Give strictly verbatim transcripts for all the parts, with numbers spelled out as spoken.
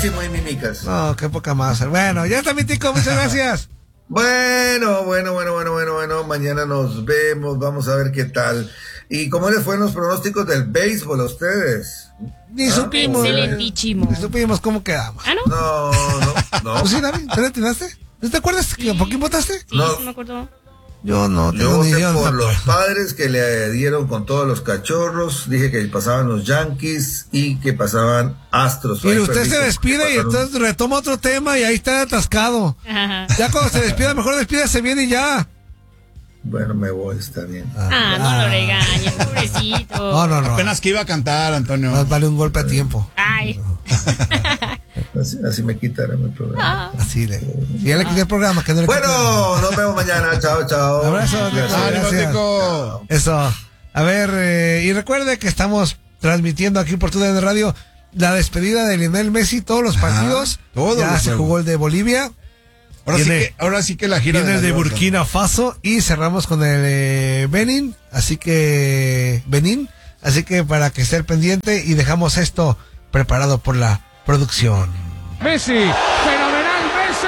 máximo en mímicas. No, qué poca más. Bueno, ya está mi tico, muchas gracias. Bueno, bueno, bueno, bueno, bueno, bueno, mañana nos vemos, vamos a ver qué tal. ¿Y cómo les fueron los pronósticos del béisbol a ustedes? Ni supimos. Excelentísimo. Ni supimos cómo quedamos. ¿Ah, no? No, no, no. Pues sí, David, ¿te atinaste? ¿No te acuerdas Sí. que por quién votaste? Sí, No. sí me acuerdo. Yo no tengo Yo ni voté idea. por no. los padres que le dieron con todos los cachorros, dije que pasaban los Yankees y que pasaban Astros. Y Ahí usted perdí se que despide y pasaron- entonces retoma otro tema y ahí está atascado. Ajá. Ya cuando se despida, mejor despídase bien y ya. Bueno, me voy, está bien. Ah, no lo regañes, pobrecito. No, no, no. Apenas que iba a cantar, Antonio. Más vale un golpe a tiempo. Ay. Así, así me quitarán el programa. Ah. Así le. Y ya le quité el programa. Que no le quité. Bueno, nos vemos mañana. Chao, chao. Abrazo, Gracias. Tico. ¡Ánimo, Gracias. Tico! Eso. A ver, eh, y recuerde que estamos transmitiendo aquí por T U D N Radio la despedida de Lionel Messi, todos los Ajá, partidos. todos ya los se juegos. jugó el de Bolivia. Ahora sí, Viene- que, ahora sí que la gira Viene el de la Liga. Burkina Faso y cerramos con el eh, Benin, así que Benin, así que para que esté al pendiente y dejamos esto preparado por la producción. Messi, fenomenal Messi.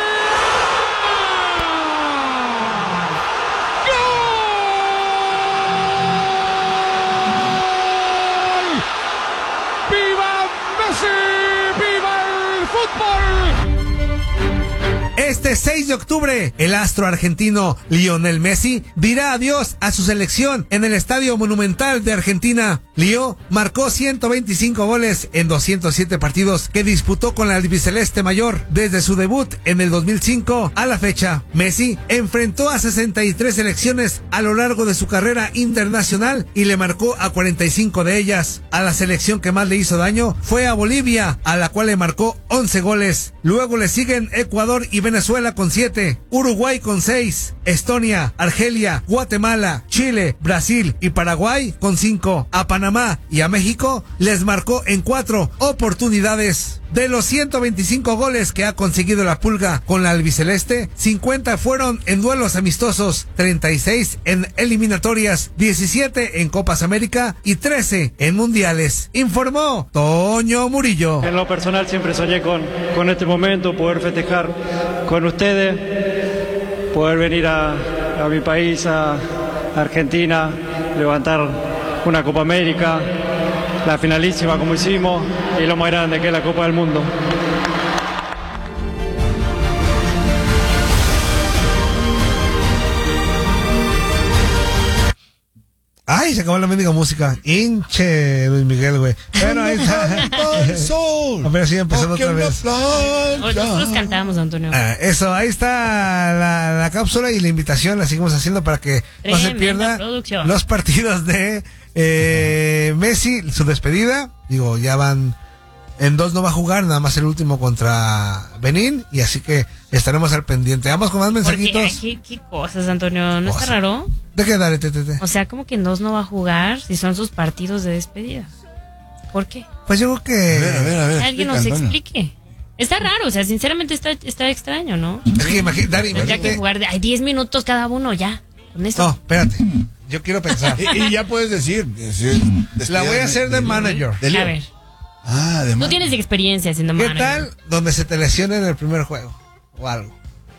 ¡Gol! ¡Viva Messi! ¡Viva el fútbol! Este seis de octubre, el astro argentino Lionel Messi dirá adiós a su selección en el Estadio Monumental de Argentina. Leo marcó ciento veinticinco goles en doscientos siete partidos que disputó con la albiceleste mayor desde su debut en el dos mil cinco a la fecha. Messi enfrentó a sesenta y tres selecciones a lo largo de su carrera internacional y le marcó a cuarenta y cinco de ellas. A la selección que más le hizo daño fue a Bolivia, a la cual le marcó once goles. Luego le siguen Ecuador y Venezuela con siete, Uruguay con seis, Estonia, Argelia, Guatemala, Chile, Brasil y Paraguay con cinco. A Panamá y a México les marcó en cuatro oportunidades. De los ciento veinticinco goles que ha conseguido la Pulga con la albiceleste, cincuenta fueron en duelos amistosos, treinta y seis en eliminatorias, diecisiete en Copas América y trece en mundiales. Informó Toño Murillo. En lo personal siempre soñé con, con este momento, poder festejar con ustedes, poder venir a, a mi país, a Argentina, levantar una Copa América, la finalísima como hicimos y lo más grande que es la Copa del Mundo. Ay, se acabó la mendiga música. Hinche Luis Miguel, güey. Bueno, ahí está. El sol. A ver, sigue empezando Porque otra una vez. playa. Nosotros cantamos, Antonio. Ah, eso, ahí está la, la cápsula y la invitación la seguimos haciendo para que no se Tremenda pierda producción. los partidos de eh, Messi, su despedida. Digo, ya van, en dos no va a jugar, nada más el último contra Benín, y así que estaremos al pendiente. Vamos con más Porque, mensajitos. ay, ¿qué, qué cosas, Antonio? ¿No Cosa. está raro? ¿De qué dale, te, te, te? O sea, como que en dos no va a jugar si son sus partidos de despedida. ¿Por qué? Pues yo creo que... A ver, a ver, a ver. Alguien explica, nos Antonio. explique. Está raro, o sea, sinceramente está, está extraño, ¿no? Es que imagi- Dari, Tendría que imagínate- jugar de, ay, diez minutos cada uno, ya. Con eso. No, espérate. Yo quiero pensar. Y, y ya puedes decir. decir La voy a hacer de manager. de Leo. A ver, Ah, de tú manager. tienes experiencia siendo ¿Qué manager. tal donde se te lesiona en el primer juego? O algo.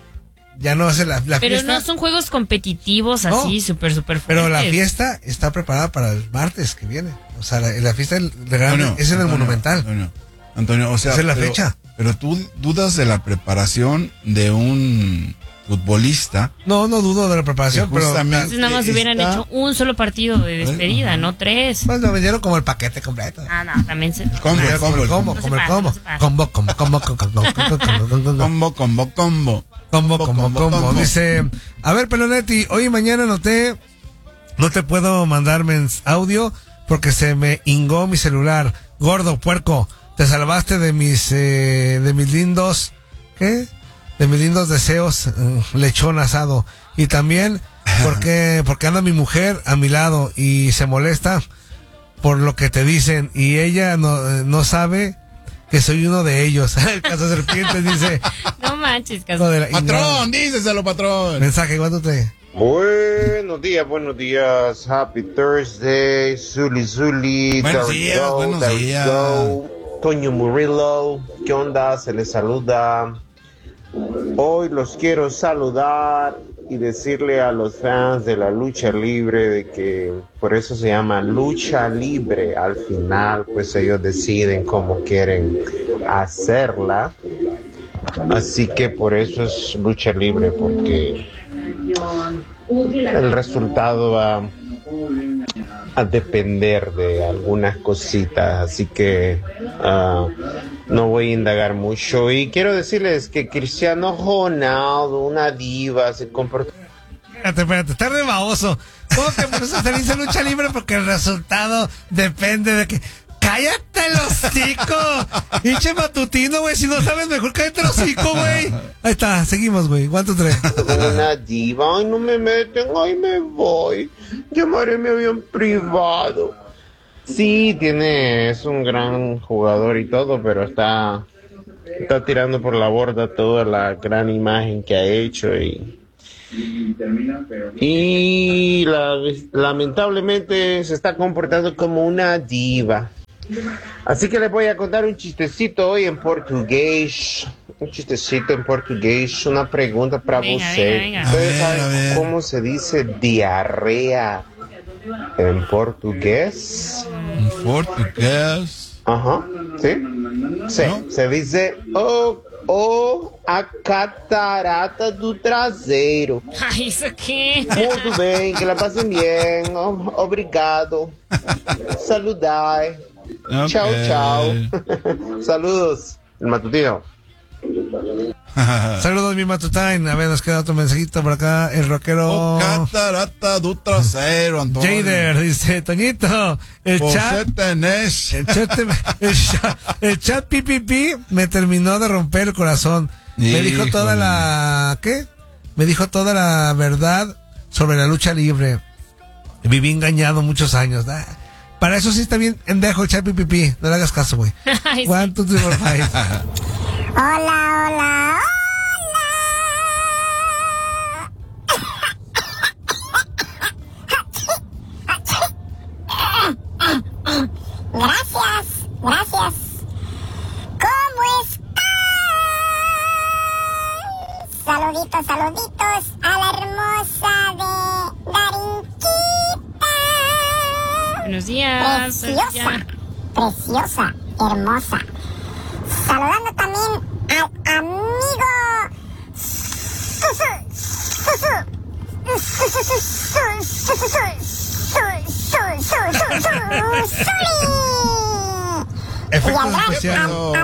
Ya no hace la, la Pero fiesta. no son juegos competitivos No. así, súper, súper fuertes. Pero la fiesta está preparada para el martes que viene. O sea, la, la fiesta del- de Gran- Antonio, es en el Antonio, Monumental. Antonio, Antonio, o sea, Esa es la pero- fecha. Pero tú dudas de la preparación de un futbolista. No, no dudo de la preparación, Que pero justamente- Entonces nada más hubieran está- hecho un solo partido de despedida, no tres. pues lo vendieron como el paquete completo. Ah, no, también se... Combo, Como el combo, combo, No se como el pasa, combo. no se pasa. Combo, combo, combo, combo, combo, combo, combo, combo, Combo, combo, combo. combo, combo, combo. Dice, a ver, Pelonetti, hoy y mañana no te, no te puedo mandar mens audio porque se me hingó mi celular. Gordo, puerco, te salvaste de mis, eh, de mis lindos, ¿qué? De mis lindos deseos, eh, lechón asado. Y también porque, porque anda mi mujer a mi lado y se molesta por lo que te dicen y ella no, eh, no sabe que soy uno de ellos. El caso serpientes dice, No manches, hijo caso. de la- Patrón, díceselo, patrón. mensaje, ¿cuánto te? Buenos días, buenos días. Happy Thursday. Zuli, Zuli. Buenos there we días, go, buenos there we días. go. Toño Murillo. ¿Qué onda? Se les saluda. Hoy los quiero saludar y decirle a los fans de la lucha libre de que por eso se llama lucha libre. Al final, pues ellos deciden cómo quieren hacerla. Así que por eso es lucha libre, porque el resultado va a depender de algunas cositas. Así que uh, no voy a indagar mucho. Y quiero decirles que Cristiano Ronaldo, una diva, se comportó... Espérate, espérate, está re baboso. ¿Cómo que por eso se dice lucha libre? Porque el resultado depende de que... ¡Cállate el hocico! Hinche matutino, güey. Si no sabes mejor, cállate el hocico, güey. Ahí está, seguimos, güey. One, two, three. Una diva, ay, no me meten, ay, me voy. Llamaré mi avión privado. Sí, tiene, es un gran jugador y todo, pero está, está tirando por la borda toda la gran imagen que ha hecho y... Y la, lamentablemente se está comportando como una diva. Así que les voy a contar un chistecito hoy en portugués. Un chistecito en portugués. Una pregunta para Venga, você. venga, venga. ¿Ustedes A ver, a saben ver. cómo se dice diarrea en portugués? En portugués. Ajá, ¿sí? Sí, ¿No? se dice o, o a catarata do traseiro. Ay, ¿eso qué? Muito bem, que la pasen bien. Oh, obrigado. Saludar. Ok. Chao, chao. Saludos. El matutino. Saludos, mi Matutine. A ver, nos queda otro mensajito por acá. El rockero O catarata do trasero, Antonio. Jader dice: Toñito, el Você chat. tenés. El chat, el chat, el chat P P P me terminó de romper el corazón. Me dijo toda Híjole. la... ¿Qué? Me dijo toda la verdad sobre la lucha libre. Viví engañado muchos años. Ah, para eso sí está bien endejo el chat P P P. No le hagas caso, güey. Ay, sí. One, two, three, four, five. Hola, hola, hola. Gracias, gracias. ¿Cómo están? Saluditos, saluditos a la hermosa de Darinquita. Buenos días. Preciosa, preciosa, hermosa. Saludando también al amigo Susu, Susu, Susu, Susu, Efectos y al gran especiales. am-